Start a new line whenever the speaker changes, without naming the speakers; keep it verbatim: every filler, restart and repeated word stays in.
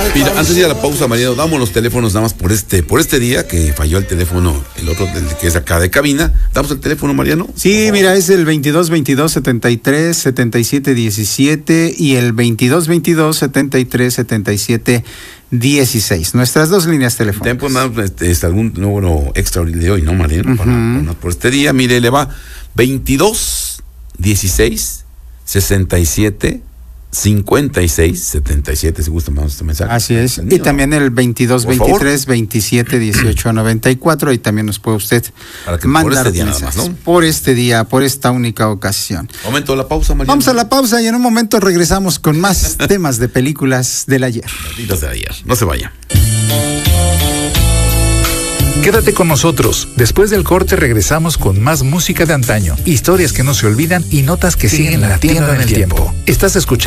Mira, antes de ir a la pausa, Mariano, damos los teléfonos nada más por este, por este día, que falló el teléfono, el otro el que es acá de cabina. ¿Damos el teléfono, Mariano?
Sí, mira, es el veintidós veintidós setenta y tres setenta y siete diecisiete y el veintidós veintidós setenta y tres setenta y siete dieciséis. Nuestras dos líneas telefónicas.
Tenemos este, este, algún número extra de hoy, ¿no, Mariano? Uh-huh. Para, para, por este día, mire, le va veintidós dieciséis sesenta y siete cincuenta y seis setenta y siete, si gusta más este mensaje.
Así es. Y también el veintidós veintitrés veintisiete dieciocho noventa y cuatro, y también nos puede usted
Para que
mandar
por este día
mensajes.
Nada más, ¿no?
Por este día, por esta única ocasión.
Momento de la pausa, Mariano.
Vamos a la pausa y en un momento regresamos con más temas de películas del ayer.
Malditas de ayer. No se vaya.
Quédate con nosotros. Después del corte regresamos con más música de antaño, historias que no se olvidan y notas que siguen latiendo en el tiempo. Estás escuchando